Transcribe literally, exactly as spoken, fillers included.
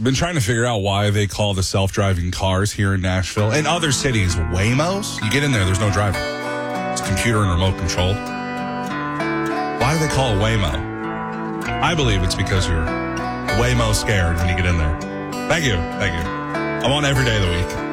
been trying to figure out why they call the self-driving cars here in Nashville and other cities Waymos. You get in there, there's no driver. It's computer and remote controlled. Why do they call it Waymo? I believe it's because you're Waymo scared when you get in there. Thank you. Thank you. I'm on every day of the week.